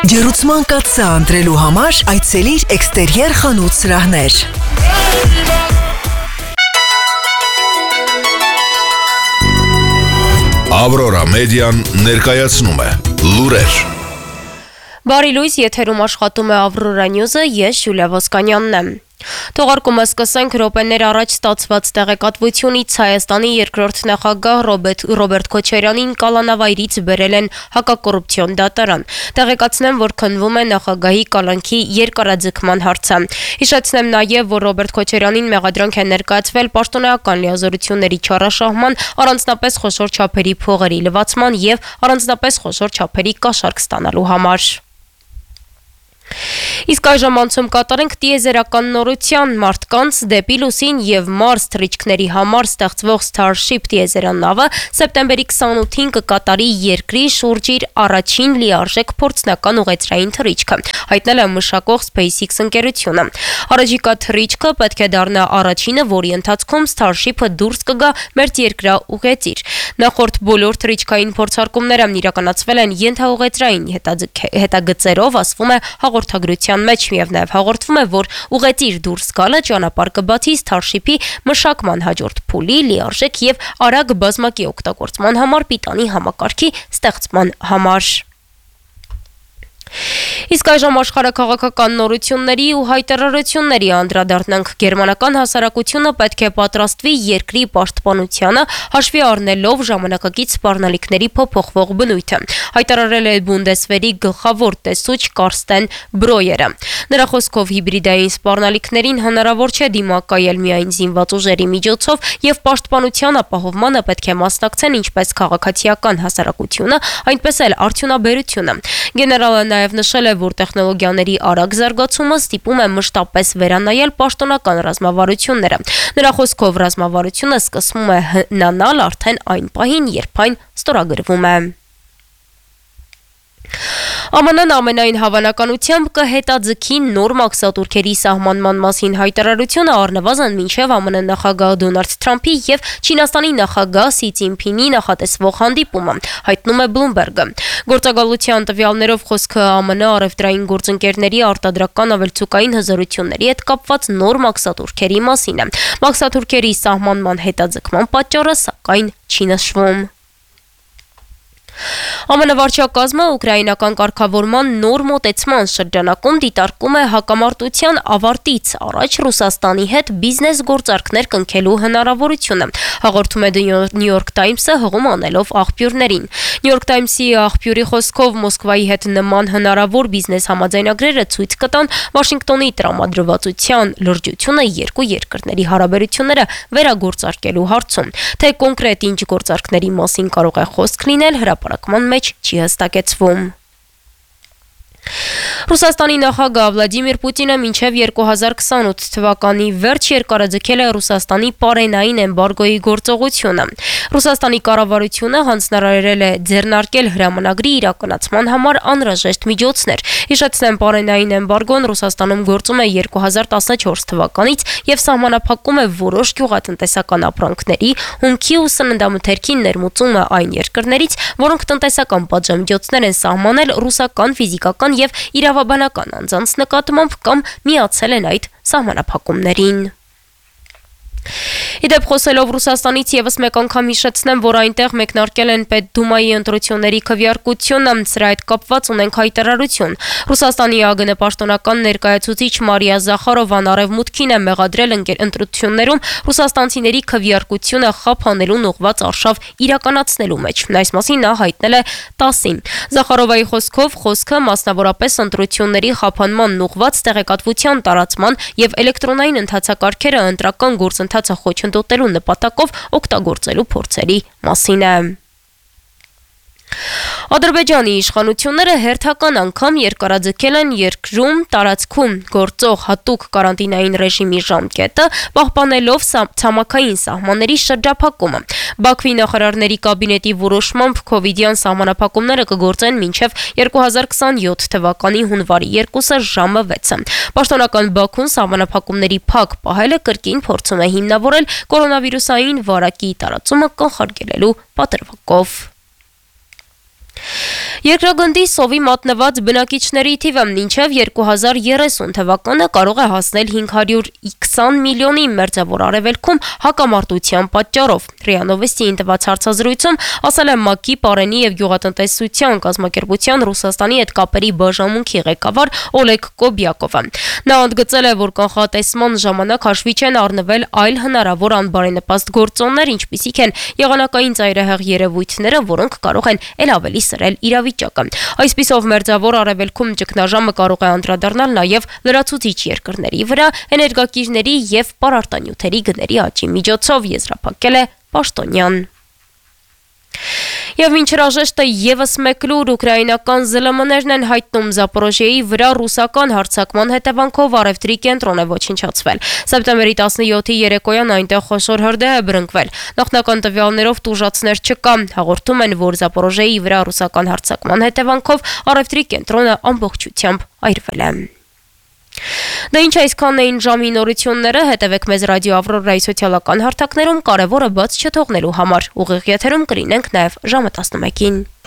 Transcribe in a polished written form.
Ջեռուցման կաթսա ընտրելու համար այցելիր էքստերիեր խանութ սրահներ։ Ավրորա մեդիան ներկայացնում է լուրեր։ Բարի լույս, եթերում աշխատում է Ավրորա Նյուզը, ես Ժուլիա Ոսկանյանն եմ։ Թողարկումը սկսենք րոպեներ առաջ ստացված տեղեկատվությունից Հայաստանի երկրորդ նախագահ Ռոբերտ Քոչարյանին կալանավայրից բերել են հակակոռուպցիոն դատարան։ Տեղեկացնեմ, որ քննվում է նախագահի կալանքի երկարաձգման հարցը։ Հիշեցնեմ նաև, որ Ռոբերտ Քոչարյանին մեղադրանք է ներկայացվել պաշտոնեական լիազորությունների չարաշահման, առանձնապես խոշոր չափերի փողերի լվացման եւ առանձնապես խոշոր չափերի կաշառք ստանալու համար։ Իսկ այժմ անցում կատարենք տիեզերական նորության մարդկանց դեպի լուսին եւ Մարս թռիչքների համար ստեղծվող Starship տիեզերանավը սեպտեմբերի 28-ին կկատարի երկրի շուրջ իր առաջին լիարժեք փորձնական ուղեծրային թռիչքը, հայտնել է մշակող SpaceX ընկերությունը։ Առաջիկա թռիչքը պետք է դառնա առաջինը, որի ընթացքում Starship-ը դուրս կգա մերձերկրյա ուղեծիր։ Նախորդ բոլոր թռիչքային փորձարկումները իրականացվել են ենթաուղեծրային հետագծերով, ասվում է հաղորդագրության մեջ, եւ նաև հաղորդվում է, որ ուղեծիր դուրս գալը ճանապարհ կբացի Starship-ի մշակման հաջորդ փուլի, լիարժեք եւ արագ բազմակի օգտագործման համար պիտանի համակարգի ստեղծման համար։ Իսկ այժմ աշխարհաքաղաքական նորությունների ու հայտարարությունների անդրադառնանք։ Գերմանական հասարակությունը պետք է պատրաստվի երկրի պաշտպանությանը, հաշվի առնելով ժամանակակից սպառնալիքների փոփոխվող բնույթը, հայտարարել է Բունդեսվերի գլխավոր տեսուչ Կարստեն Բրոյերը։ Նրա խոսքով հիբրիդային սպառնալիքներին հնարավոր չէ դիմակայել միայն զինված ուժերի միջոցով եւ պաշտպանության ապահովմանը պետք է մասնակցեն ինչպես քաղաքացիական հասարակությունը, այնպես էլ արդյունաբերությունը։ Գեներալը նաև նշել է, որ տեխնոլոգիաների արագ զարգացումը ստիպում է մշտապես վերանայել պաշտոնական ռազմավարությունները։ Նրա խոսքով ռազմավարությունը սկսվում է հնանալ արդեն այն պահին, երբ այն ստորագրվում է։ ԱՄՆ-ն ամենայն հավանականությամբ կհետաձգի նոր մաքսատուրքերի սահմանման մասին հայտարարությունը առնվազն մինչև ԱՄՆ նախագահ Դոնալդ Թրամփի եւ Չինաստանի նախագահ Սի Ցինփինի նախատեսվող հանդիպումը, հայտնում է Bloomberg-ը։ Գործակալության տվյալներով խոսքը ԱՄՆ առևտրային գործընկերների արտադրական ավելցուկային հզորությունների հետ կապված նոր մաքսատուրքերի մասին է։ Մաքսատուրքերի սահմանման հետաձգման պատճառը սակայն չի նշվում։ ԱՄՆ վարչակազմը ուկրաինական կարգավորման նոր մոտեցման շրջանակում դիտարկում է հակամարտության ավարտից առաջ Ռուսաստանի հետ բիզնես գործարքներ կնքելու հնարավորությունը, հաղորդում է New York Times-ը հղում անելով աղբյուրներին։ New York Times-ի աղբյուրի խոսքով Մոսկվայի հետ նման հնարավոր բիզնես համաձայնագրերը ցույց կտան Վաշինգտոնի տրամադրվածության լրջությունը երկու երկրների հարաբերությունները վերագործարկելու հարցում։ Թե կոնկրետ ինչ գործարքների մասին կարող է խոսք լինել, հրապարակման մեջ չի հստակեցվում։ Ռուսաստանի նախագահ Վլադիմիր Պուտինը մինչև 2028 թվականի վերջ երկարաձգել է Ռուսաստանի պարենային էմբարգոյի գործողությունը։ Ռուսաստանի կառավարությունը հանձնարարել է ձեռնարկել հրամանագրի իրականացման համար անհրաժեշտ միջոցներ։ Հիշեցնեմ, պարենային էմբարգոն Ռուսաստանում գործում է 2014 թվականից եւ սահմանափակում է որոշ գյուղատնտեսական ապրանքների, հումքի ու սննդամթերքի ներմուծումը այն երկրներից, որոնք տնտեսական պատժամիջոցներ են սահմանել ռուսական ֆիզիկական եւ իրավաբանական անձանց նկատմամբ կամ միացել են այդ սահմանափակումներին։ Իդեպ խոսելով Ռուսաստանից եւս մեկ անգամ հիշեցնեմ, որ այնտեղ մեկնարկել են Պետդումայի ընտրությունների քվեարկությունը, սրա հետ կապված ունենք հայտարարություն։ Ռուսաստանի ԱԳՆ պաշտոնական ներկայացուցիչ Մարիա Զախարովան արևմուտքին է մեղադրել ընտրություններում ռուսաստանցիների քվեարկությունը խափանելուն ուղղված արշավ իրականացնելու մեջ։ Այս մասին նա հայտնել է ՏԱՍՍ-ին։ Զախարովայի խոսքով խոսքը մասնավորապես ընտրությունների խափանման ուղղված տեղեկատվության տարածման եւ էլեկտրոնային ընթացակարգերը ընտրական գործընթացը խոչընդոտելու նպատակով օգտագործելու փորձերի մասին է։ Ադրբեջանի իշխանությունները հերթական անգամ երկարաձգել են երկրում տարածքում գործող հատուկ կարանտինային ռեժիմի ժամկետը, պահպանելով ցամաքային սահմանների շրջափակումը։ Բաքվի նախարարների կաբինետի որոշմամբ քովիդյան սահմանափակումները կգործեն մինչև 2027 թվականի հունվարի 2-ը ժամը 6-ը։ Պաշտոնական Բաքուն սահմանափակումների փակ պահելը կրկին փորձում է հիմնավորել կորոնավիրուսային վարակի տարածումը կանխարգելելու պատրվակով։ Երկրագնդի սովի մատնված բնակիչների թիվը մինչև 2030 թվականը կարող է հասնել 520 միլիոնի մերձավոր արևելքում հակամարտության պատճառով։ ՌԻԱ Նովեստիին տված հարցազրույցում ասել է ՄԱԿ-ի Պարենի և գյուղատնտեսության կազմակերպության Ռուսաստանի հետ կապերի բաժանմունքի ղեկավար Օլեգ Կոբյակովը։ Նա ընդգծել է, որ կանխատեսման ժամանակ հաշվի չեն առնվել այլ հնարավոր անբարենպաստ գործոններ, ինչպիսիք են եղանակային ծայրահեղ երևույթները, որոնք կարող են էլ ավելի սրել իրավիճակը։ Այսպիսով մերձավոր արևելքում ճգնաժամը կարող է անդրադառնալ նաև լրացուցիչ երկրների վրա էներգակիրների և պարարտանյութերի գների աճի միջոցով, եզրափակել է Պաշտոնյան։ Եվ մինչ հրաժեշտը ևս մեկ լուր ուկրաինական ԶԼՄ-ներն են հայտնում Զապորոժիեի վրա ռուսական հարձակման հետևանքով առևտրի կենտրոն է ոչնչացվել։ Սեպտեմբերի 17-ի երեկոյան այնտեղ խոշոր հրդեհ է բռնկվել։ Նախնական տվյալներով տուժածներ չկա։ Հաղորդում են, որ Զապորոժիեի վրա ռուսական հարձակման հետևանքով առևտրի կենտրոնը ամբողջությամբ այրվել է։ Դա ինչ այսքանն էին ժամի նորությունները, հետևեք մեզ ռադիո Ավրորայի սոցիալական հարթակներում, կարևորը բաց չթողնելու համար։ Ուղիղ եթերում կլինենք նաև ժամը 11-ին։